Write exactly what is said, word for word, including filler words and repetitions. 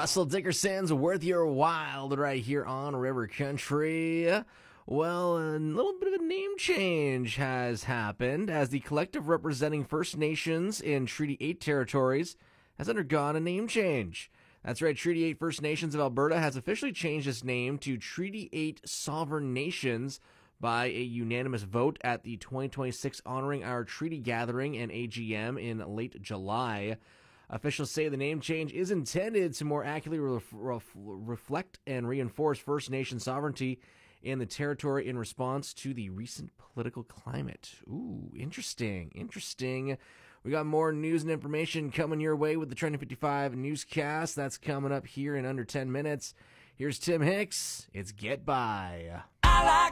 Russell Dickerson's Worth Your While right here on River Country. Well, a little bit of a name change has happened as the collective representing First Nations in Treaty eight territories has undergone a name change. That's right, Treaty eight First Nations of Alberta has officially changed its name to Treaty eight Sovereign Nations by a unanimous vote at the twenty twenty-six Honoring Our Treaty Gathering and A G M in late July. Officials say the name change is intended to more accurately ref- ref- reflect and reinforce First Nation sovereignty in the territory in response to the recent political climate. Ooh, interesting, interesting. We got more news and information coming your way with the Trending fifty-five newscast. That's coming up here in under ten minutes. Here's Tim Hicks. It's Get By. I like